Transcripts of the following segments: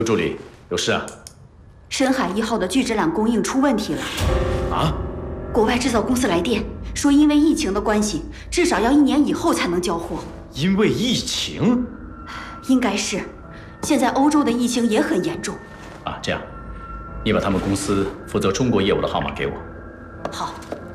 助理，有事啊？ 深海1号的聚酯缆供应出问题了。 啊？ 国外制造公司来电说，因为疫情的关系，至少要1年以后才能交货。 因为疫情？ 应该是。现在欧洲的疫情也很严重。 啊，这样，你把他们公司负责中国业务的号码给我。 好。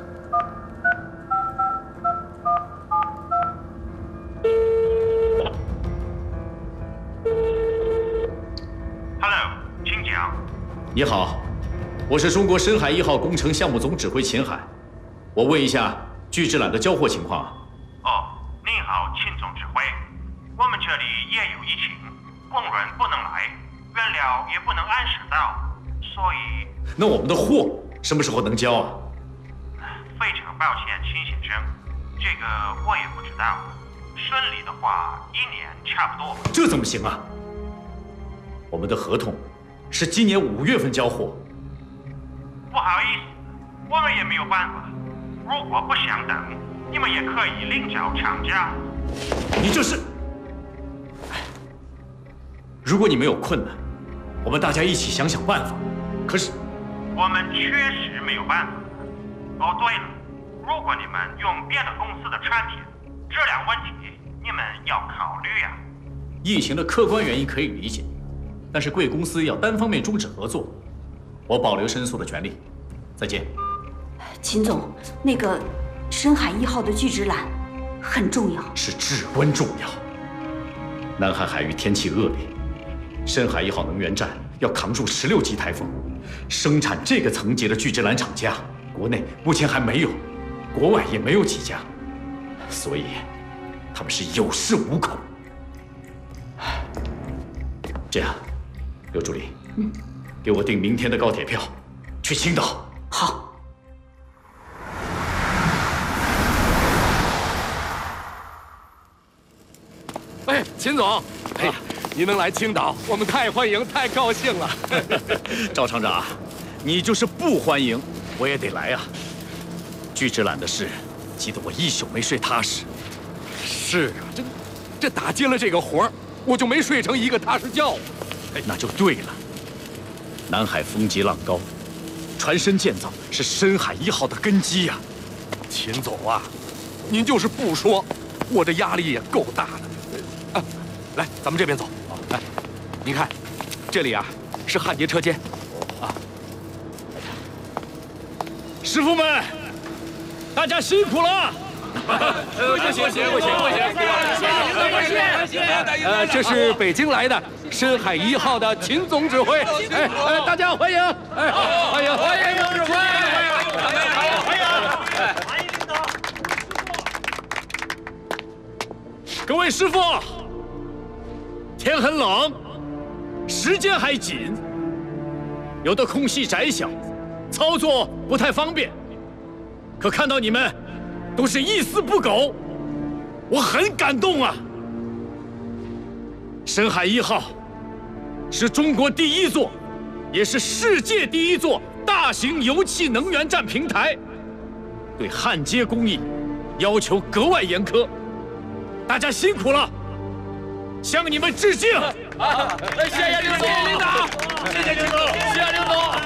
你好，我是中国深海1号工程项目总指挥秦海，我问一下聚酯缆的交货情况啊。 哦，您好，秦总指挥，我们这里也有疫情，工人不能来，原料也不能按时到，所以…… 那我们的货什么时候能交啊？ 非常抱歉，秦先生，这个我也不知道，顺利的话1年差不多。 这怎么行啊？我们的合同。 是今年5月份交货。 不好意思，我们也没有办法。如果不想等，你们也可以另找厂家。 你这是……如果你没有困难，我们大家一起想想办法。可是， 我们确实没有办法。哦，对了，如果你们用别的公司的产品，质量问题你们要考虑呀。 疫情的客观原因可以理解。 但是贵公司要单方面终止合作，我保留申诉的权利。再见， 秦总，那个深海1号的聚酯缆很重要， 是至关重要。南海海域天气恶劣，深海1号能源站要扛住16级台风，生产这个层级的聚酯缆厂家，国内目前还没有，国外也没有几家，所以他们是有恃无恐。这样。 刘助理，给我订明天的高铁票，去青岛。 好。 哎，秦总，哎呀，您能来青岛，我们太欢迎，太高兴了。 赵厂长，你就是不欢迎，我也得来啊。聚酯缆的事，急得我1宿没睡踏实。 是啊，这打接了这个活儿，我就没睡成一个踏实觉。 那就对了。南海风急浪高，船身建造是深海1号的根基呀。 秦总啊，您就是不说，我这压力也够大的。啊，来，咱们这边走。哎，您看，这里啊是焊接车间。啊， 师傅们，大家辛苦了。 不行，这是北京来的深海1号的秦总指挥，哎，大家欢迎，哎，欢迎总指挥，欢迎领导。 各位师傅，天很冷，时间还紧，有的空隙窄小，操作不太方便，可看到你们。 都是一丝不苟，我很感动啊！深海1号是中国第1座，也是世界第1座大型油气能源站平台，对焊接工艺要求格外严苛。大家辛苦了，向你们致敬！ 谢谢领导，谢谢领导，谢谢领导。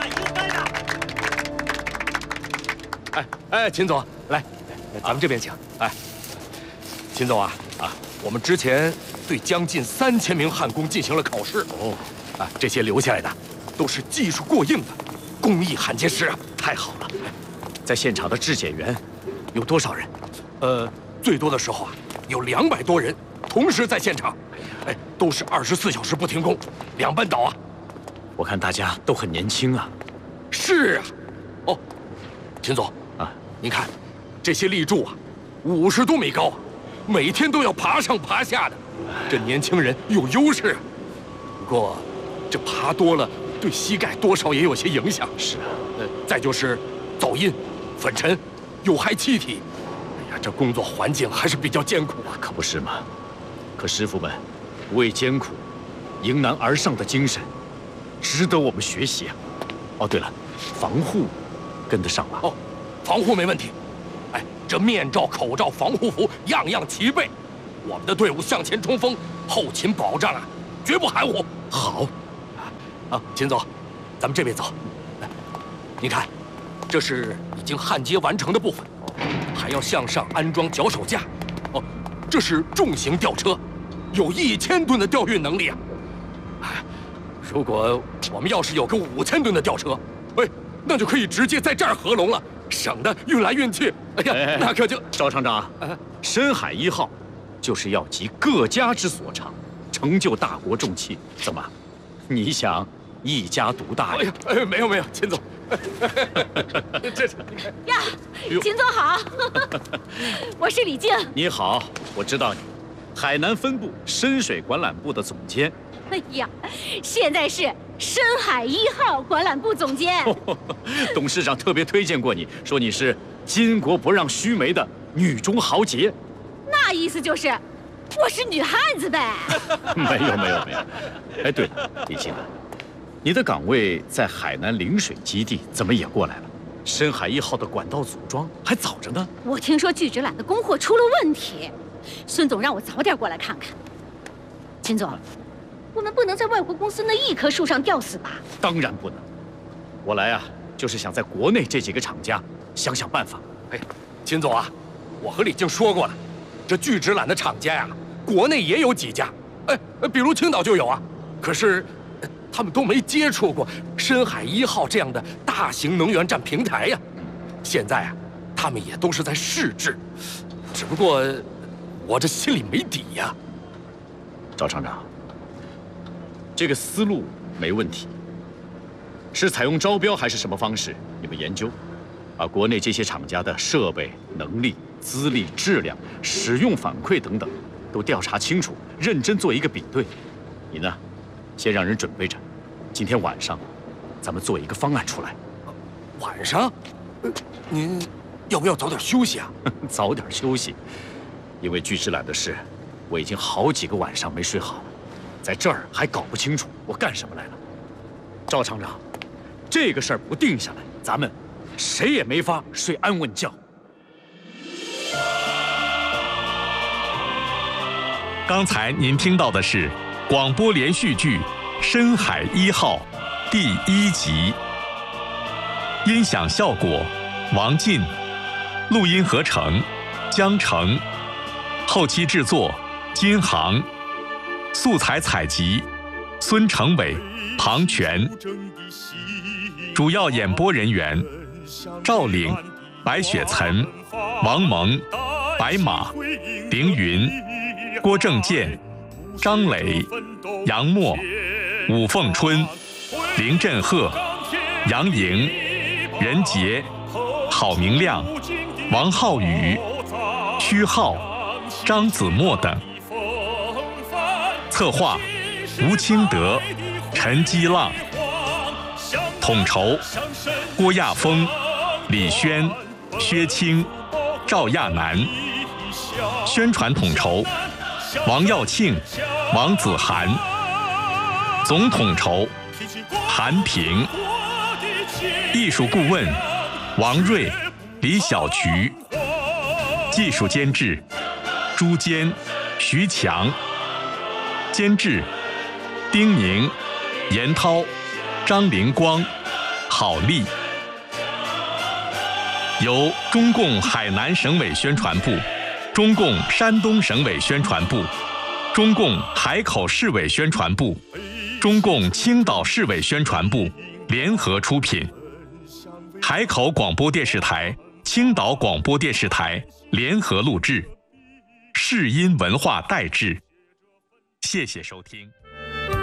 哎，秦总，来。 咱们这边请。哎，秦总啊，我们之前对将近3000名焊工进行了考试。哦，这些留下来的都是技术过硬的工艺焊接师啊。 太好了，在现场的质检员有多少人？ 最多的时候啊，有200多人同时在现场，哎，都是24小时不停工，2班倒啊。 我看大家都很年轻啊。 是啊。哦，秦总啊，您看。 这些立柱啊，50多米高啊，每天都要爬上爬下的。这年轻人有优势，不过这爬多了对膝盖多少也有些影响。 是啊， 再就是噪音、粉尘、有害气体。哎呀，这工作环境还是比较艰苦啊。 可不是嘛？可师傅们不畏艰苦、迎难而上的精神，值得我们学习啊。哦，对了，防护跟得上吗？ 哦，防护没问题。 这面罩、口罩、防护服样样齐备，我们的队伍向前冲锋，后勤保障啊，绝不含糊。 好， 啊，秦总，咱们这边走。您看，这是已经焊接完成的部分，还要向上安装脚手架。哦，这是重型吊车，有1000吨的吊运能力啊！哎，如果我们要是有个5000吨的吊车，哎，那就可以直接在这儿合龙了，省得运来运去。哎呀，那可就…… 赵厂长，深海1号就是要集各家之所长，成就大国重器。怎么，你想一家独大呀？ 没有，秦总。这是呀，秦总好，我是李静。 你好，我知道你，海南分部深水管缆部的总监。 哎呀，现在是深海1号管缆部总监。 董事长特别推荐过你，说你是巾帼不让须眉的女中豪杰。 那意思就是我是女汉子呗？ 没有。哎，对了，李静啊，你的岗位在海南陵水基地，怎么也过来了？深海1号的管道组装还早着呢。 我听说巨直缆的供货出了问题，孙总让我早点过来看看。秦总，我们不能在外国公司那一棵树上吊死吧？ 当然不能。我来啊，就是想在国内这几个厂家想想办法。 哎，秦总啊，我和李静说过了，这巨直缆的厂家呀，国内也有几家，比如青岛就有啊。可是，他们都没接触过深海1号这样的大型能源站平台呀。现在啊，他们也都是在试制，只不过我这心里没底呀。 赵厂长，这个思路没问题，是采用招标还是什么方式？你们研究，把国内这些厂家的设备、能力、资历、质量、使用反馈等等，都调查清楚，认真做一个比对。你呢，先让人准备着，今天晚上，咱们做一个方案出来。 晚上，您要不要早点休息啊？ 早点休息，因为巨直缆的事，我已经好几个晚上没睡好了，在这儿还搞不清楚我干什么来了。赵厂长，这个事儿不定下来，咱们谁也没法睡安稳觉。 刚才您听到的是广播连续剧《深海1号》第1集，音响效果王进，录音合成江成，后期制作金航，素材采集孙成伟、庞全，主要演播人员赵岭、白雪岑、王蒙、白马、凌云、郭正健、张磊、杨默、武凤春、林振赫、杨莹、任杰、郝明亮、王浩宇、屈浩、张子墨等。策划吴清德、陈基浪。统筹郭亚峰、李轩、薛清、赵亚楠。宣传统筹王耀庆、王子涵。总统筹韩平。艺术顾问王瑞、李小菊。技术监制朱坚、徐强。监制丁宁、严涛、张灵光、郝丽。由中共海南省委宣传部、中共山东省委宣传部、中共海口市委宣传部、中共青岛市委宣传部联合出品，海口广播电视台、青岛广播电视台联合录制，世音文化代制。谢谢收听。